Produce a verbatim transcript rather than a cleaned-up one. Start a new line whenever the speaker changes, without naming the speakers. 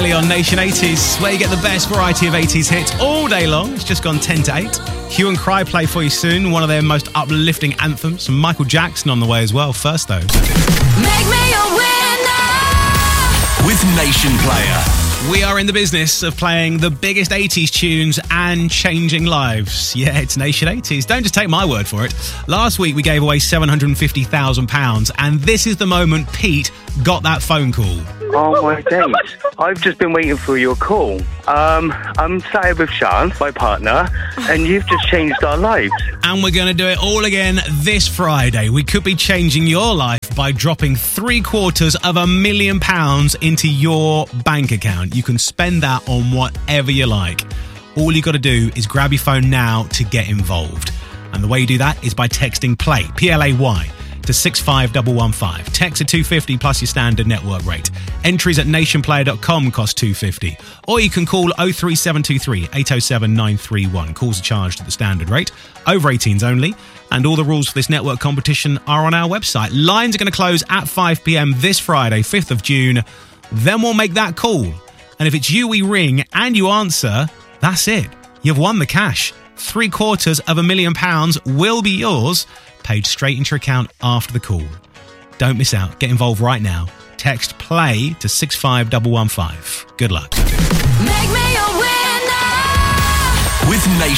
Kelly on Nation eighties, where you get the best variety of eighties hits all day long. It's just gone ten to eight. Hue and Cry play for you soon, one of their most uplifting anthems. From Michael Jackson on the way as well. First, though.
Make me a winner
with Nation Player.
We are in the business of playing the biggest eighties tunes and changing lives. Yeah, it's Nation eighties. Don't just take my word for it. Last week we gave away seven hundred fifty thousand pounds, and this is the moment Pete got that phone call.
Oh my days. I've just been waiting for your call. Um, I'm sat here with Sean, my partner, and you've just changed our lives.
And we're going to do it all again this Friday. We could be changing your life by dropping three quarters of a million pounds into your bank account. You can spend that on whatever you like. All you got to do is grab your phone now to get involved. And the way you do that is by texting PLAY, P L A Y, to six five one one five. Text at two hundred fifty plus your standard network rate. Entries at nation player dot com cost two hundred fifty. Or you can call oh three seven two three, eight oh seven, nine three one. Calls are charged at the standard rate. Over eighteens only. And all the rules for this network competition are on our website. Lines are going to close at five p.m. this Friday, fifth of June. Then we'll make that call. And if it's you we ring and you answer, that's it. You've won the cash. Three quarters of a million pounds will be yours, paid straight into your account after the call. Don't miss out. Get involved right now. Text PLAY to six five one one five. Good luck.
Make me a winner
with Nation.